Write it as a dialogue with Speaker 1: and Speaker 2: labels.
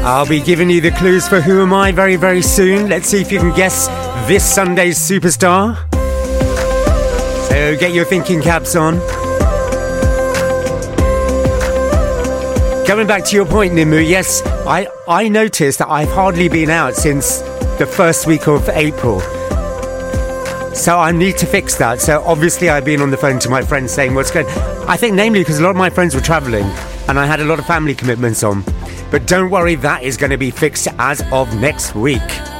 Speaker 1: I'll be giving you the clues for Who Am I very, very soon. Let's see if you can guess this Sunday's superstar. So get your thinking caps on. Coming back to your point, Nimmu, yes, I noticed that I've hardly been out since the first week of April. So I need to fix that. So obviously I've been on the phone to my friends saying what's going on. I think namely because a lot of my friends were travelling and I had a lot of family commitments on. But don't worry, that is going to be fixed as of next week.